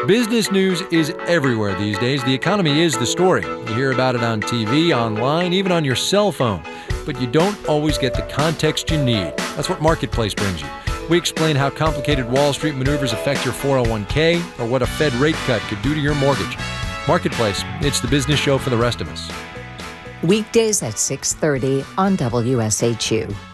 Business news is everywhere these days. The economy is the story. You hear about it on TV, online, even on your cell phone. But you don't always get the context you need. That's what Marketplace brings you. We explain how complicated Wall Street maneuvers affect your 401k or what a Fed rate cut could do to your mortgage. Marketplace, it's the business show for the rest of us. Weekdays at 6:30 on WSHU.